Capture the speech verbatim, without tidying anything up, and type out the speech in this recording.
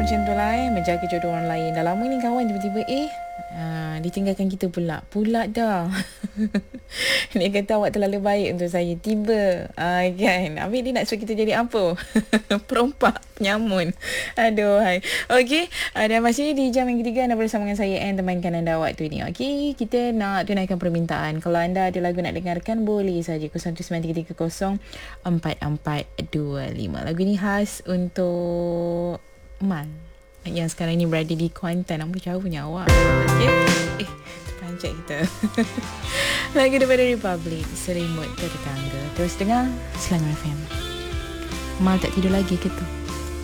macam tu lah eh, menjaga jodoh orang lain. Dah lama ni kawan tiba-tiba eh uh, ditinggalkan kita pula. Pula dah. Dia kata awak terlalu baik untuk saya. Tiba uh, kan. Habis dia nak suruh kita jadi apa? Perompak, penyamun. Aduh hai. Okey, uh, dan masih di jam yang ketiga anda bersama dengan saya Anne, temankan anda waktu ini. Okey, kita nak tunaikan permintaan. Kalau anda ada lagu nak dengarkan, boleh saja kosong tujuh sembilan tiga tiga kosong empat empat dua lima. Lagu ni khas untuk Mal yang sekarang ni berada di Kuantan. Apa jauh punya awak? Okay. Eh, terpanjat kita. Lagu daripada Republic, Serimut Tetangga. Terus dengar Selangor F M. Mal tak tidur lagi ke tu?